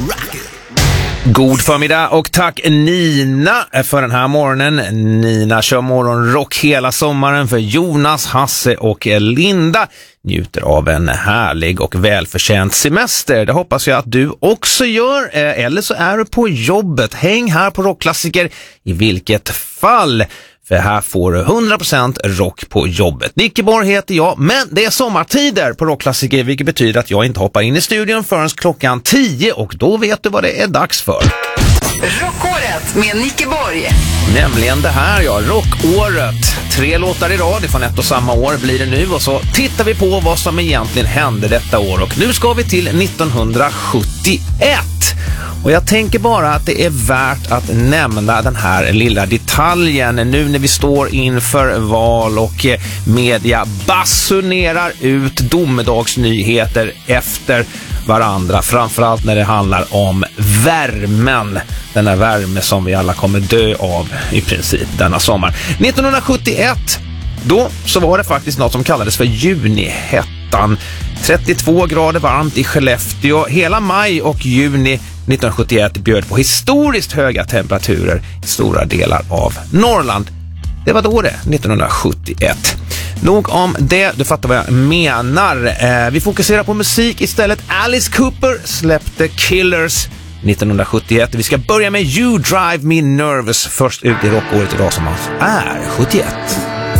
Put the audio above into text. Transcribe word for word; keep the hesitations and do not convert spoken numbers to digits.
God förmiddag och tack Nina för den här morgonen. Nina kör morgonrock hela sommaren för Jonas, Hasse och Linda. Njuter av en härlig och välförtjänt semester. Det hoppas jag att du också gör. Eller så är du på jobbet. Häng här på Rockklassiker i vilket fall. För här får du hundra procent rock på jobbet. Nicke Borg heter jag, men det är sommartider på Rockklassiker, vilket betyder att jag inte hoppar in i studion förrän klockan tio, och då vet du vad det är dags för. Rockåret med Nicke Borg. Nämligen det här, ja, rockåret. Tre låtar i rad från ett och samma år blir det nu, och så tittar vi på vad som egentligen hände detta år. Och nu ska vi till nittonhundrasjuttioett. Och jag tänker bara att det är värt att nämna den här lilla detaljen nu när vi står inför val och media basunerar ut domedagsnyheter efter varandra. Framförallt när det handlar om värmen. Den här värme som vi alla kommer dö av i princip denna sommar. nittonhundrasjuttioett, då så var det faktiskt något som kallades för junihettan. trettiotvå grader varmt i Skellefteå. Hela maj och juni nittonhundrasjuttioett bjöd på historiskt höga temperaturer i stora delar av Norrland. Det var då det, nittonhundrasjuttioett. Nog om det, du fattar vad jag menar. Eh, vi fokuserar på musik istället. Alice Cooper släppte Killers nittonhundrasjuttioett. Vi ska börja med You Drive Me Nervous, först ut i rockåret idag som är sjuttioett.